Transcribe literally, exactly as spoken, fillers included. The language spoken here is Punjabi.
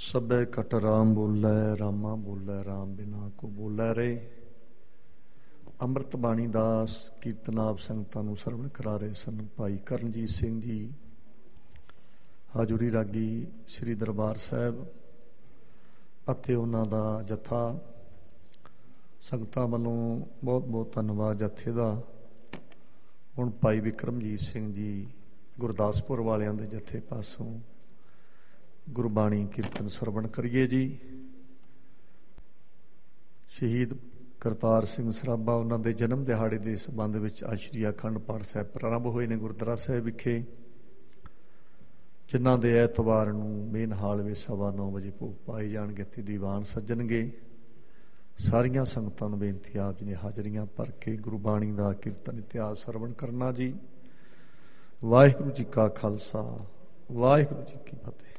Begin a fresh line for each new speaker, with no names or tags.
ਸਭੇ ਕਟ ਰਾਮ ਬੋਲੇ ਰਾਮਾ ਬੋਲੇ ਰਾਮ ਬਿਨਾ ਕੋ ਬੋਲੇ ਰੇ। ਅੰਮ੍ਰਿਤ ਬਾਣੀ ਦਾਸ ਕੀਰਤਨਾਬ ਸੰਗਤਾਂ ਨੂੰ ਸਰਵਣ ਕਰਾ ਰਹੇ ਸਨ ਭਾਈ ਕਰਨਜੀਤ ਸਿੰਘ ਜੀ ਹਾਜ਼ੂਰੀ ਰਾਗੀ ਸ੍ਰੀ ਦਰਬਾਰ ਸਾਹਿਬ ਅਤੇ ਉਹਨਾਂ ਦਾ ਜਥਾ। ਸੰਗਤਾਂ ਵੱਲੋਂ ਬਹੁਤ ਬਹੁਤ ਧੰਨਵਾਦ ਜਥੇ ਦਾ। ਹੁਣ ਭਾਈ ਵਿਕਰਮਜੀਤ ਸਿੰਘ ਜੀ ਗੁਰਦਾਸਪੁਰ ਵਾਲਿਆਂ ਦੇ ਜਥੇ ਪਾਸੋਂ ਗੁਰਬਾਣੀ ਕੀਰਤਨ ਸਰਵਣ ਕਰੀਏ ਜੀ। ਸ਼ਹੀਦ ਕਰਤਾਰ ਸਿੰਘ ਸਰਾਭਾ ਉਹਨਾਂ ਦੇ ਜਨਮ ਦਿਹਾੜੇ ਦੇ ਸੰਬੰਧ ਵਿੱਚ ਅੱਜ ਸ਼੍ਰੀ ਅਖੰਡ ਪਾਠ ਸਾਹਿਬ ਪ੍ਰਾਰੰਭ ਹੋਏ ਨੇ ਗੁਰਦੁਆਰਾ ਸਾਹਿਬ ਵਿਖੇ, ਜਿਨ੍ਹਾਂ ਦੇ ਐਤਵਾਰ ਨੂੰ ਮੇਨ ਹਾਲ ਵਿੱਚ ਸਵਾ ਨੌ ਵਜੇ ਭੋਗ ਪਾਏ ਜਾਣਗੇ ਅਤੇ ਦੀਵਾਨ ਸੱਜਣਗੇ। ਸਾਰੀਆਂ ਸੰਗਤਾਂ ਨੂੰ ਬੇਨਤੀ ਆਪ ਜੀ ਨੇ ਹਾਜ਼ਰੀਆਂ ਭਰ ਕੇ ਗੁਰਬਾਣੀ ਦਾ ਕੀਰਤਨ ਇਤਿਹਾਸ ਸਰਵਣ ਕਰਨਾ ਜੀ। ਵਾਹਿਗੁਰੂ ਜੀ ਕਾ ਖਾਲਸਾ, ਵਾਹਿਗੁਰੂ ਜੀ ਕੀ ਫਤਿਹ।